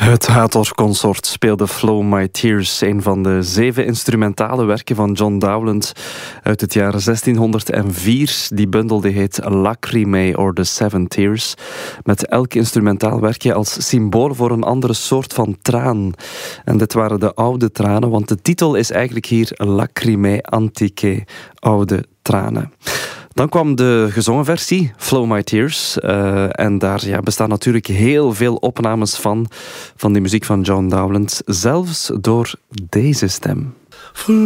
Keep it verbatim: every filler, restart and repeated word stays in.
Het Hathor-consort speelde Flow My Tears, een van de zeven instrumentale werken van John Dowland uit het jaar zestienhonderdvier. Die bundel die heet Lacrimae or The Seven Tears, met elk instrumentaal werkje als symbool voor een andere soort van traan. En dit waren de oude tranen, want de titel is eigenlijk hier Lacrimae Antiquae, oude tranen. Dan kwam de gezongen versie, Flow My Tears. Uh, en daar ja, bestaan natuurlijk heel veel opnames van, van die muziek van John Dowland. Zelfs door deze stem.